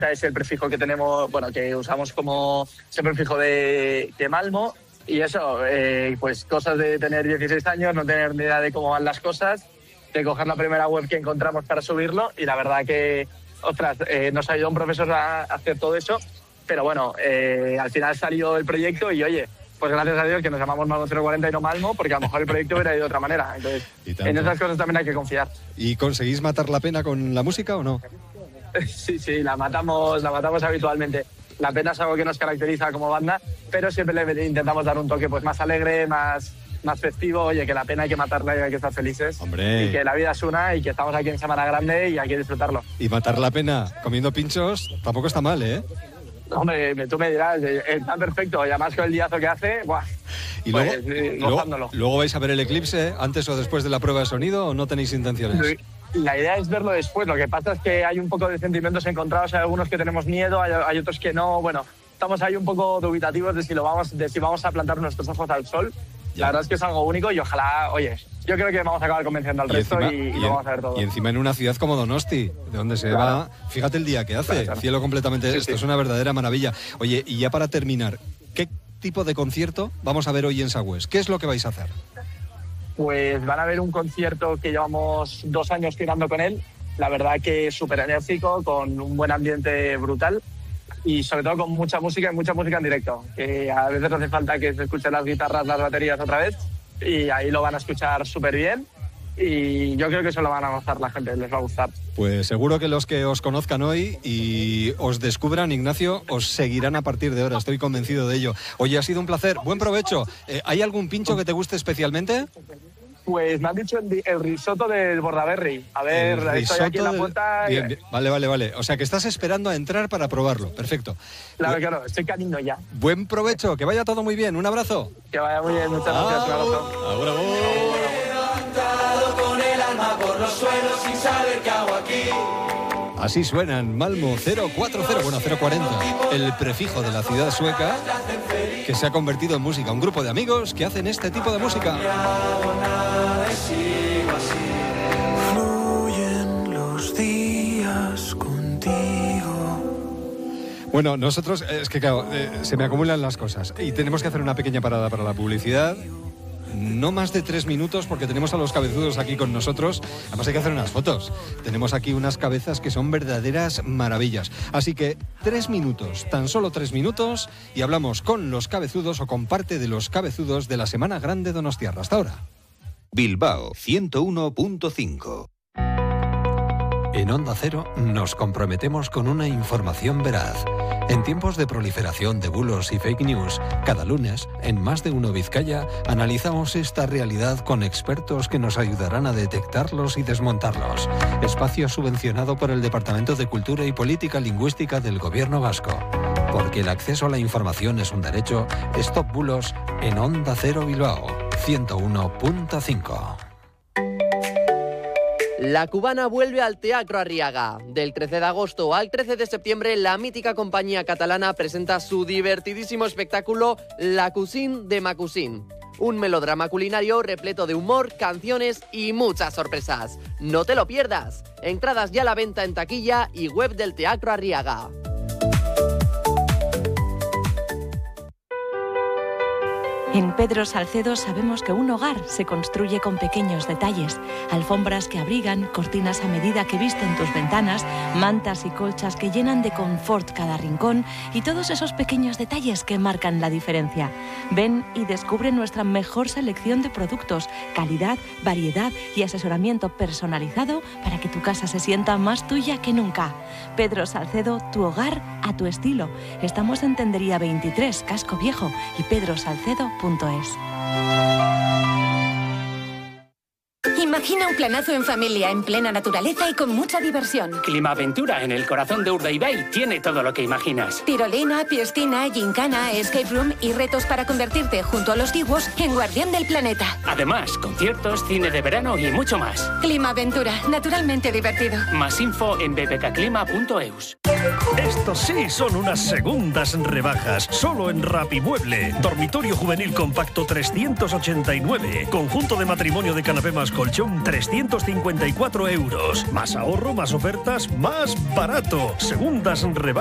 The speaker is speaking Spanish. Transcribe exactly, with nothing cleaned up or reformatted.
es el prefijo que tenemos, bueno, que usamos como ese prefijo de, de Malmo. Y eso, eh, pues cosas de tener dieciséis años, no tener ni idea de cómo van las cosas, de coger la primera web que encontramos para subirlo, y la verdad que, ostras, eh, nos ha ayudado un profesor a hacer todo eso, pero bueno, eh, al final salió el proyecto y oye, pues gracias a Dios que nos llamamos Malmo cero cuarenta y no Malmo, porque a lo mejor el proyecto hubiera ido de otra manera. Entonces, en esas cosas también hay que confiar. ¿Y conseguís matar la pena con la música o no? Sí, sí, la matamos, la matamos habitualmente. La pena es algo que nos caracteriza como banda, pero siempre le intentamos dar un toque pues más alegre, más, más festivo. Oye, que la pena hay que matarla y hay que estar felices. Hombre. Y que la vida es una y que estamos aquí en Semana Grande y hay que disfrutarlo. Y matar la pena comiendo pinchos tampoco está mal, ¿eh? Hombre, tú me dirás, está perfecto, y además con el diazo que hace, ¡buah! Y luego, pues, eh, luego, luego vais a ver el eclipse antes o después de la prueba de sonido, ¿o no tenéis intenciones? La idea es verlo después, lo que pasa es que hay un poco de sentimientos encontrados, hay algunos que tenemos miedo, hay, hay otros que no, bueno, estamos ahí un poco dubitativos de si, lo vamos, de si vamos a plantar nuestros ojos al sol. Ya. La verdad es que es algo único y ojalá, oye, yo creo que vamos a acabar convenciendo al y resto encima, y, y, y lo vamos a ver todo. Y encima en una ciudad como Donosti, de donde se claro. va, fíjate el día que hace, claro, claro. cielo completamente, sí, esto sí. es una verdadera maravilla. Oye, y ya para terminar, ¿qué tipo de concierto vamos a ver hoy en Sagües? ¿Qué es lo que vais a hacer? Pues van a ver un concierto que llevamos dos años tirando con él, la verdad que es súper enérgico, con un buen ambiente brutal y sobre todo con mucha música y mucha música en directo, que a veces hace falta que se escuchen las guitarras, las baterías otra vez y ahí lo van a escuchar súper bien y yo creo que eso lo van a gozar la gente, les va a gustar. Pues seguro que los que os conozcan hoy y os descubran, Ignacio, os seguirán a partir de ahora, estoy convencido de ello. Oye, ha sido un placer, buen provecho. Eh, ¿Hay algún pincho que te guste especialmente? Pues me han dicho el, el risotto del Bordaberry. A ver, estoy aquí en la puerta. Bien, bien. Vale, vale, vale. O sea, que estás esperando a entrar para probarlo. Perfecto. Claro, Bu- claro, estoy canino ya. Buen provecho, que vaya todo muy bien. Un abrazo. Que vaya muy bien, muchas gracias. Un abrazo. Ahora voy. Con el alma por los suelos sin saber qué hago aquí. Así suenan Malmo cero cuarenta, bueno, cero cuarenta, el prefijo de la ciudad sueca que se ha convertido en música. Un grupo de amigos que hacen este tipo de música. Fluyen los días contigo. Bueno, nosotros, es que claro, eh, se me acumulan las cosas y tenemos que hacer una pequeña parada para la publicidad. No más de tres minutos porque tenemos a los cabezudos aquí con nosotros. Además hay que hacer unas fotos. Tenemos aquí unas cabezas que son verdaderas maravillas. Así que tres minutos, tan solo tres minutos y hablamos con los cabezudos o con parte de los cabezudos de la Semana Grande Donostiarra. Hasta ahora. Bilbao ciento uno punto cinco. En Onda Cero nos comprometemos con una información veraz. En tiempos de proliferación de bulos y fake news, cada lunes, en Más de Uno Vizcaya, analizamos esta realidad con expertos que nos ayudarán a detectarlos y desmontarlos. Espacio subvencionado por el Departamento de Cultura y Política Lingüística del Gobierno Vasco. Porque el acceso a la información es un derecho, Stop Bulos en Onda Cero Bilbao, ciento uno punto cinco. La Cubana vuelve al Teatro Arriaga. Del trece de agosto al trece de septiembre, la mítica compañía catalana presenta su divertidísimo espectáculo La Cuisine de ma Cuisine. Un melodrama culinario repleto de humor, canciones y muchas sorpresas. ¡No te lo pierdas! Entradas ya a la venta en taquilla y web del Teatro Arriaga. En Pedro Salcedo sabemos que un hogar se construye con pequeños detalles. Alfombras que abrigan, cortinas a medida que visten tus ventanas, mantas y colchas que llenan de confort cada rincón y todos esos pequeños detalles que marcan la diferencia. Ven y descubre nuestra mejor selección de productos, calidad, variedad y asesoramiento personalizado para que tu casa se sienta más tuya que nunca. Pedro Salcedo, tu hogar a tu estilo. Estamos en Tendería veintitrés, Casco Viejo y pedro salcedo punto es. Imagina un planazo en familia, en plena naturaleza y con mucha diversión. Climaventura en el corazón de Urdaibai tiene todo lo que imaginas. Tirolina, piscina, gincana, escape room y retos para convertirte junto a los tiguos en guardián del planeta. Además, conciertos, cine de verano y mucho más. Climaventura, naturalmente divertido. Más info en b b k clima punto e u s. Estos sí son unas segundas rebajas. Solo en Rapimueble. Dormitorio juvenil compacto trescientos ochenta y nueve. Conjunto de matrimonio de canapé más colchón trescientos cincuenta y cuatro euros. Más ahorro, más ofertas, más barato. Segundas rebajas.